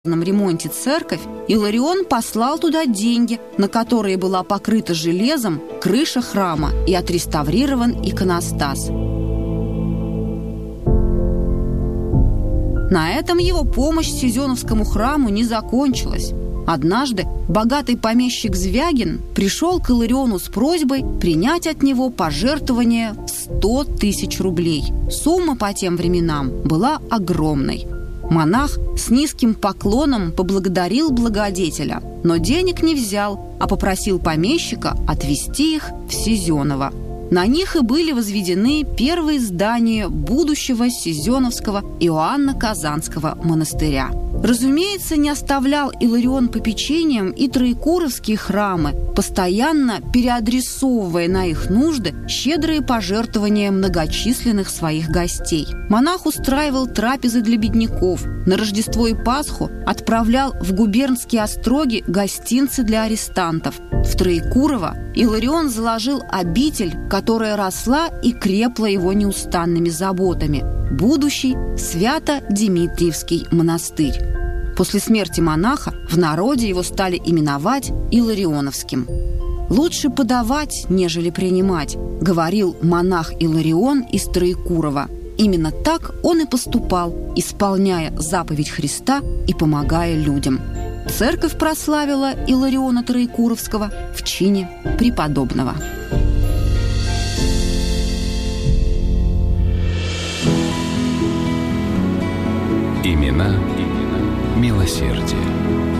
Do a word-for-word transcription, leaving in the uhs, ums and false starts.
ремонте церковь, Иларион послал туда деньги, на которые была покрыта железом крыша храма и отреставрирован иконостас. На этом его помощь Сизеновскому храму не закончилась. Однажды богатый помещик Звягин пришел к Илариону с просьбой принять от него пожертвование в сто тысяч рублей. Сумма по тем временам была огромной. Монах с низким поклоном поблагодарил благодетеля, но денег не взял, а попросил помещика отвезти их в Сизеново. На них и были возведены первые здания будущего Сизеновского Иоанна-Казанского монастыря. Разумеется, не оставлял Иларион попечением и троекуровские храмы, постоянно переадресовывая на их нужды щедрые пожертвования многочисленных своих гостей. Монах устраивал трапезы для бедняков, на Рождество и Пасху отправлял в губернские остроги гостинцы для арестантов. В Троекурово Иларион заложил обитель, которая росла и крепла его неустанными заботами – будущий Свято-Димитриевский монастырь. После смерти монаха в народе его стали именовать Иларионовским. «Лучше подавать, нежели принимать», – говорил монах Иларион из Троекурова. Именно так он и поступал, исполняя заповедь Христа и помогая людям. Церковь прославила Илариона Троекуровского в чине преподобного. Имена, имена милосердия.